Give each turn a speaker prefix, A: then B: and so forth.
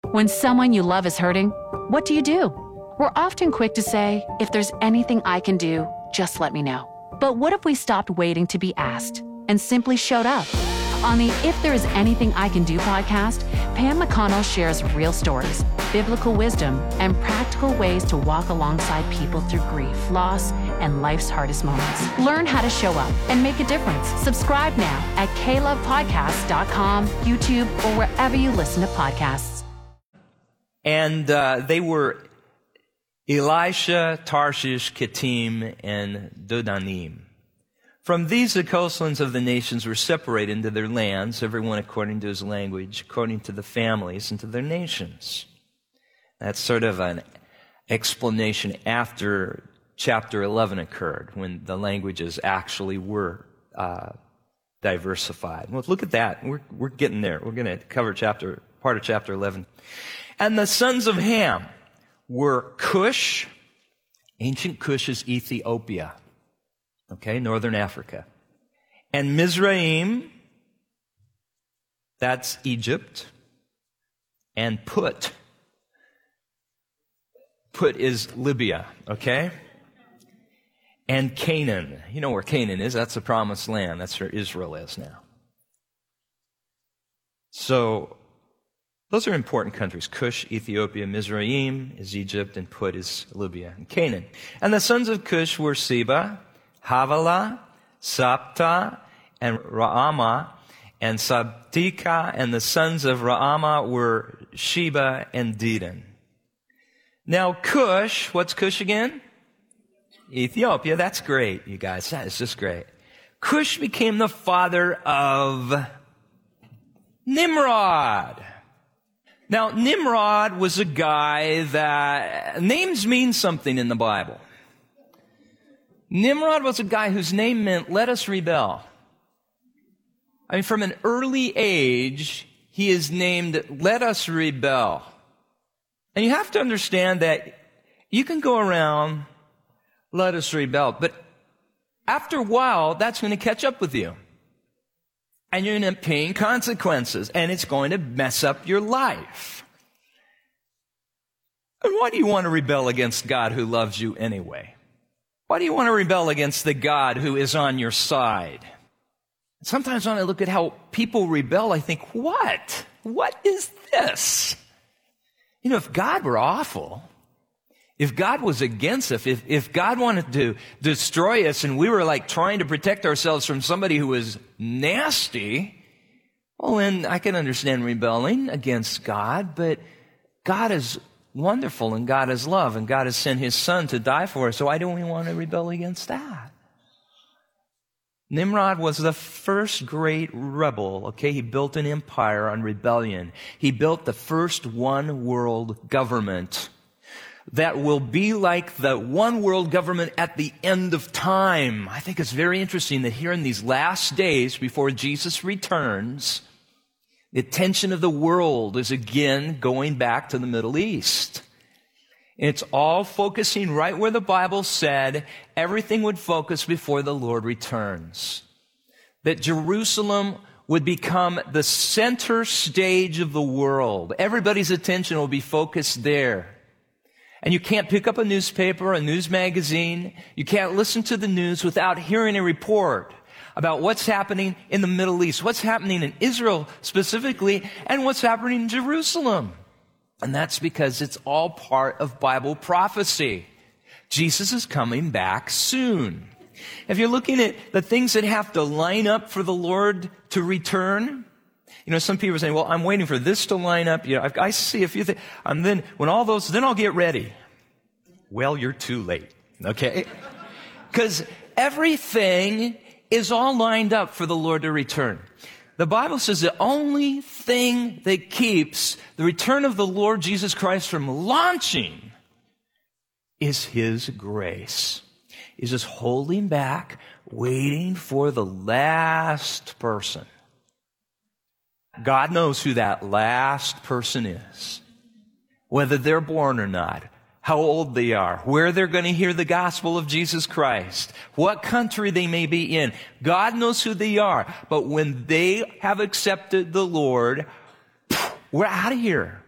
A: When someone you love is hurting, what do? We're often quick to say, if there's anything I can do, just let me know. But what if we stopped waiting to be asked and simply showed up? On the If There Is Anything I Can Do podcast, Pam McConnell shares real stories, biblical wisdom, and practical ways to walk alongside people through grief, loss, and life's hardest moments. Learn how to show up and make a difference. Subscribe now at klovepodcast.com, YouTube, or wherever you listen to podcasts.
B: And they were Elisha, Tarshish, Kittim, and Dodanim. From these, the coastlands of the nations were separated into their lands, everyone according to his language, according to the families and to their nations. That's sort of an explanation after chapter 11 occurred, when the languages actually were diversified. Well, look at that. We're getting there. We're going to cover part of chapter 11. And the sons of Ham were Cush. Ancient Cush is Ethiopia. Okay, northern Africa. And Mizraim, that's Egypt. And Put. Put is Libya, okay? And Canaan. You know where Canaan is. That's the promised land. That's where Israel is now. So, those are important countries. Cush, Ethiopia, Mizraim is Egypt, and Put is Libya and Canaan. And the sons of Cush were Seba, Havilah, Sapta, and Raamah, and Sabtika, and the sons of Raamah were Sheba and Dedan. Now Cush, what's Cush again? Ethiopia. That's great, you guys. That is just great. Cush became the father of Nimrod. Now, Nimrod was a guy that names mean something in the Bible. Nimrod was a guy whose name meant, let us rebel. I mean, from an early age, he is named, let us rebel. And you have to understand that you can go around, let us rebel, but after a while, that's going to catch up with you. And you're going to pay consequences, and it's going to mess up your life. And why do you want to rebel against God who loves you anyway? Why do you want to rebel against the God who is on your side? Sometimes when I look at how people rebel, I think, what? What is this? You know, if God were awful, if God was against us, if God wanted to destroy us and we were like trying to protect ourselves from somebody who was nasty, well, then I can understand rebelling against God, but God is wonderful, and God is love, and God has sent His Son to die for us, so why don't we want to rebel against that? Nimrod was the first great rebel, okay? He built an empire on rebellion. He built the first one-world government that will be like the one-world government at the end of time. I think it's very interesting that here in these last days before Jesus returns, the attention of the world is again going back to the Middle East. It's all focusing right where the Bible said everything would focus before the Lord returns. That Jerusalem would become the center stage of the world. Everybody's attention will be focused there. And you can't pick up a newspaper, a news magazine. You can't listen to the news without hearing a report about what's happening in the Middle East, what's happening in Israel specifically, and what's happening in Jerusalem. And that's because it's all part of Bible prophecy. Jesus is coming back soon. If you're looking at the things that have to line up for the Lord to return, you know, some people are saying, well, I'm waiting for this to line up. You know, I see a few things. And then when all those, then I'll get ready. Well, you're too late. Okay? Because everything is all lined up for the Lord to return. The Bible says the only thing that keeps the return of the Lord Jesus Christ from launching is His grace. He's just holding back, waiting for the last person. God knows who that last person is, whether they're born or not, how old they are, where they're going to hear the gospel of Jesus Christ, what country they may be in. God knows who they are. But when they have accepted the Lord, we're out of here.